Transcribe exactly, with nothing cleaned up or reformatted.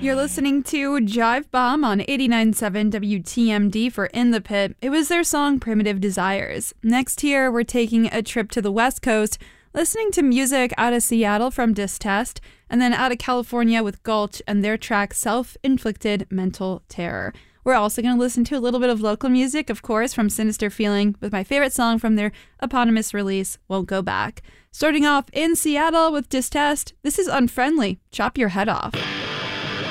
You're listening to Jive Bomb on eighty-nine point seven W T M D for In the Pit. It was their song Primitive Desires. Next here, we're taking a trip to the West Coast, listening to music out of Seattle from Distest, and then out of California with Gulch and their track Self-Inflicted Mental Terror. We're also going to listen to a little bit of local music, of course, from Sinister Feeling, with my favorite song from their eponymous release, Won't Go Back. Starting off in Seattle with Distest, this is Unfriendly, Chop Your Head Off.